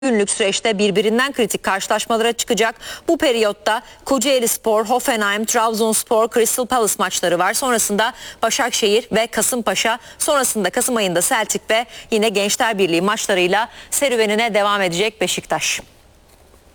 günlük süreçte birbirinden kritik karşılaşmalara çıkacak. Bu periyotta Kocaelispor, Hoffenheim, Trabzonspor, Crystal Palace maçları var. Sonrasında Başakşehir ve Kasımpaşa, sonrasında Kasım ayında Celtic ve yine Gençler Birliği maçlarıyla serüvenine devam edecek Beşiktaş.